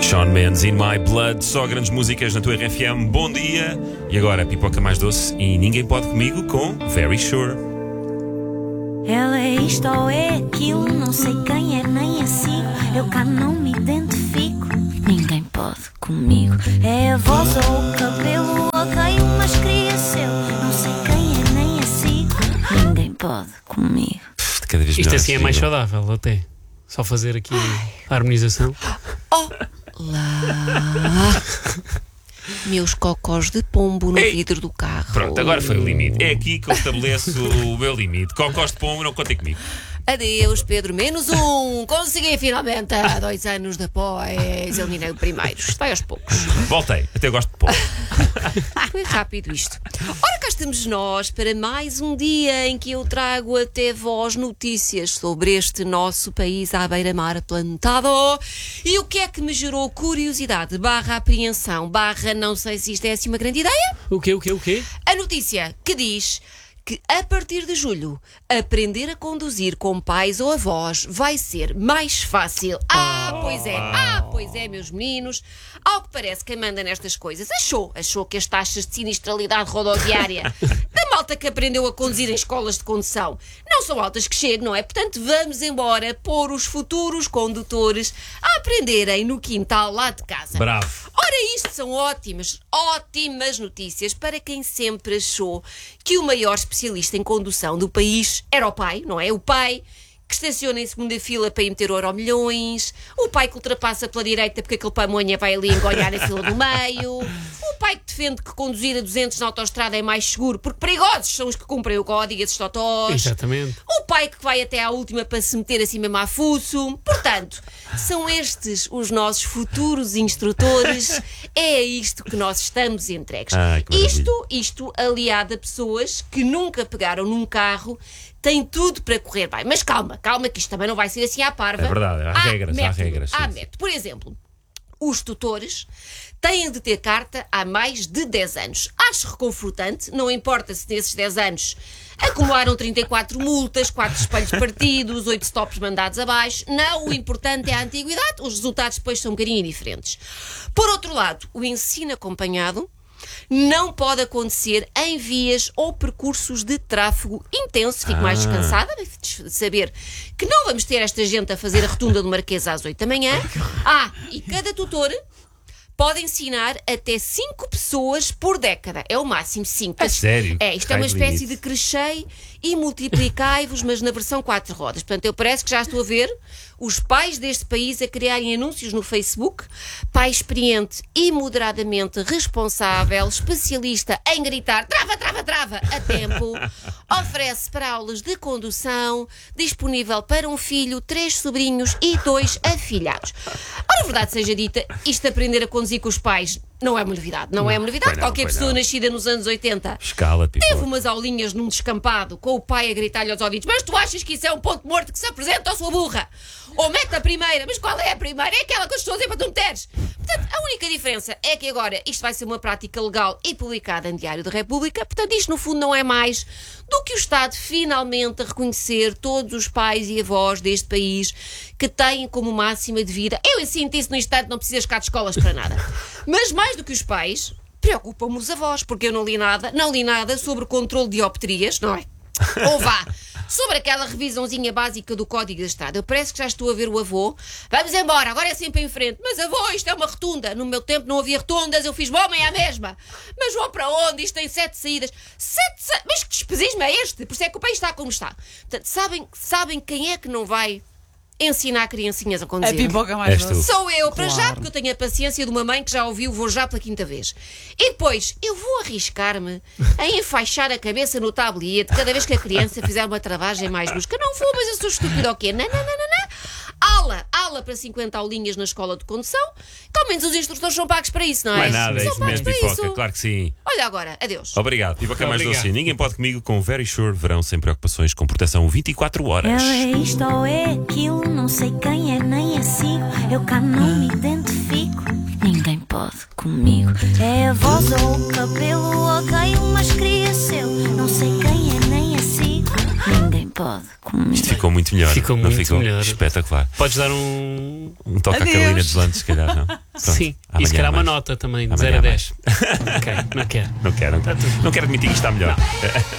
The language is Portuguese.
Shawn Mendes, In My Blood, só grandes músicas na tua RFM. Bom dia! E agora a pipoca mais doce e Ninguém Pode Comigo com Very Sure. Ela é isto ou é aquilo, não sei quem é nem a sigo. Eu cá não me identifico, ninguém pode comigo. É a voz ou o cabelo, odeio mas queria seu. Não sei quem é nem a sigo, ninguém pode comigo. Cada vez Isto melhor, assim é mais saudável até. Só fazer aqui a harmonização. Olá, meus cocós de pombo no vidro do carro. Pronto, agora foi o limite. É aqui que eu estabeleço o meu limite. Cocós de pombo, não contem comigo. Adeus, Pedro, -1. Consegui finalmente, há 2 anos depois, eliminei o primeiro. Isto vai aos poucos. Voltei, até gosto de pombo. Foi rápido isto. Ora, cá estamos nós para mais um dia em que eu trago até vós notícias sobre este nosso país à beira-mar plantado. E o que é que me gerou curiosidade, apreensão, não sei se isto é assim uma grande ideia? O quê? A notícia que diz que a partir de julho aprender a conduzir com pais ou avós vai ser mais fácil. Pois é, meus meninos. Ao que parece, quem manda nestas coisas achou que as taxas de sinistralidade rodoviária da malta que aprendeu a conduzir em escolas de condução não são altas que chegue, não é? Portanto, vamos embora pôr os futuros condutores a aprenderem no quintal lá de casa. Bravo. Ora, isto são ótimas notícias para quem sempre achou que o maior especialista em condução do país era o pai, não é? O pai que estaciona em segunda fila para ir meter Euromilhões, o pai que ultrapassa pela direita porque aquele pamonha vai ali engolhar a fila do meio, o pai que defende que conduzir a 200 na autoestrada é mais seguro porque perigosos são os que cumprem o código, esses totós. Exatamente. O pai que vai até à última para se meter assim mesmo a fuço. Portanto, são estes os nossos futuros instrutores. É a isto que nós estamos entregues. Isto aliado a pessoas que nunca pegaram num carro, tem tudo para correr bem. Mas calma, que isto também não vai ser assim à parva. É verdade, há regras. Há Sim. método. Por exemplo, os tutores têm de ter carta há mais de 10 anos. Acho reconfortante, não importa se nesses 10 anos acumularam 34 multas, 4 espelhos partidos, 8 stops mandados abaixo. Não, o importante é a antiguidade. Os resultados depois são um bocadinho diferentes. Por outro lado, o ensino acompanhado não pode acontecer em vias ou percursos de tráfego intenso. Fico mais descansada de saber que não vamos ter esta gente a fazer a rotunda do Marquês às 8 da manhã. E cada tutor pode ensinar até 5 pessoas por década. É o máximo 5. É sério? Isto é uma espécie de crescei e multiplicai-vos, mas na versão 4 rodas. Portanto, eu parece que já estou a ver os pais deste país a criarem anúncios no Facebook. Pai experiente e moderadamente responsável, especialista em gritar trava a tempo, oferece para aulas de condução, disponível para um filho, 3 sobrinhos e 2 afilhados. Ora, a verdade seja dita, isto aprender a conduzir com os pais não é uma novidade. Qualquer pessoa nascida nos anos 80 teve umas aulinhas num descampado com o pai a gritar-lhe aos ouvidos: mas tu achas que isso é um ponto morto que se apresenta à sua burra? Ou mete a primeira, mas qual é a primeira? É aquela que eu estou a dizer para tu meteres. Portanto, a única diferença é que agora isto vai ser uma prática legal e publicada em Diário da República. Portanto, isto no fundo não é mais do que o Estado finalmente a reconhecer todos os pais e avós deste país que têm como máxima de vida. Eu sinto isso no instante, não precisas cá de escolas para nada. Mas mais do que os pais, preocupam-me os avós, porque eu não li nada sobre o controle de dioptrias, não é? Ou sobre aquela revisãozinha básica do Código da Estrada. Eu parece que já estou a ver o avô. Vamos embora, agora é sempre em frente. Mas avô, isto é uma rotunda. No meu tempo não havia rotundas, eu fiz homem à mesma. Mas vou para onde? Isto tem 7 saídas. Mas que despesismo é este? Por isso é que o país está como está. Portanto, sabem quem é que não vai ensinar criancinhas a conduzir? A pipoca mais doce. Sou eu, para já, porque eu tenho a paciência de uma mãe que já ouviu Vou Já pela 5ª vez. E depois, eu vou arriscar-me a enfaixar a cabeça no tablete cada vez que a criança fizer uma travagem mais brusca. Não vou, mas eu sou estúpido ou quê? Não. Aula para 50 aulinhas na escola de condução, que ao menos os instrutores são pagos para isso, não é? Não é nada, é são isso pagos mesmo, para pipoca, claro que sim. Olha agora, adeus. Obrigado, pipoca mais Obrigado. doce. Ninguém pode comigo com Very Sure, verão sem preocupações, com proteção 24 horas. Ela é isto ou é aquilo, não sei quem é nem a sigo. Eu cá não me identifico, ninguém pode comigo. É a voz ou o cabelo, odeio mas queria seu. Não sei quem é nem a sigo, ninguém pode comigo. Isto ficou muito melhor. Ficou não muito ficou? melhor. Espetacular. Podes dar um. Um toque à Adeus. Carolina Deslandes, se calhar, não? Pronto, Sim, e amanhã se calhar uma mais. nota também, de Amanhã 0 a mais. 10. Ok, não quero. Não quero admitir que está melhor.